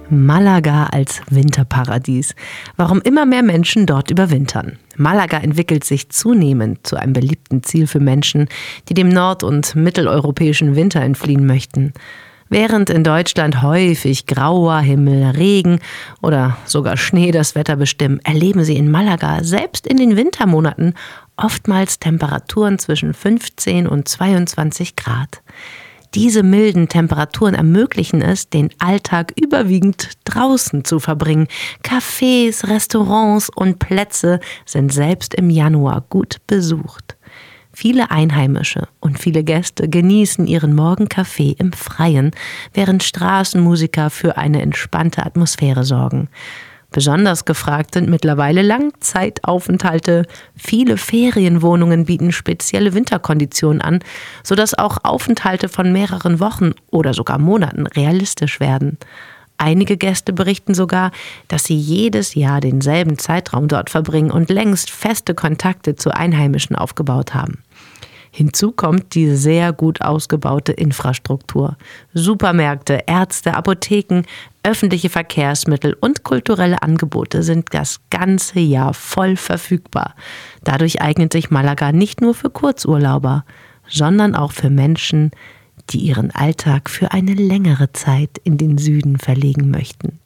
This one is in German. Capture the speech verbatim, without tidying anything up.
Malaga als Winterparadies. Warum immer mehr Menschen dort überwintern. Malaga entwickelt sich zunehmend zu einem beliebten Ziel für Menschen, die dem nord- und mitteleuropäischen Winter entfliehen möchten. Während in Deutschland häufig grauer Himmel, Regen oder sogar Schnee das Wetter bestimmen, erleben sie in Malaga selbst in den Wintermonaten oftmals Temperaturen zwischen fünfzehn und zweiundzwanzig Grad. Diese milden Temperaturen ermöglichen es, den Alltag überwiegend draußen zu verbringen. Cafés, Restaurants und Plätze sind selbst im Januar gut besucht. Viele Einheimische und viele Gäste genießen ihren Morgenkaffee im Freien, während Straßenmusiker für eine entspannte Atmosphäre sorgen. Besonders gefragt sind mittlerweile Langzeitaufenthalte. Viele Ferienwohnungen bieten spezielle Winterkonditionen an, sodass auch Aufenthalte von mehreren Wochen oder sogar Monaten realistisch werden. Einige Gäste berichten sogar, dass sie jedes Jahr denselben Zeitraum dort verbringen und längst feste Kontakte zu Einheimischen aufgebaut haben. Hinzu kommt die sehr gut ausgebaute Infrastruktur. Supermärkte, Ärzte, Apotheken, öffentliche Verkehrsmittel und kulturelle Angebote sind das ganze Jahr voll verfügbar. Dadurch eignet sich Malaga nicht nur für Kurzurlauber, sondern auch für Menschen, die ihren Alltag für eine längere Zeit in den Süden verlegen möchten.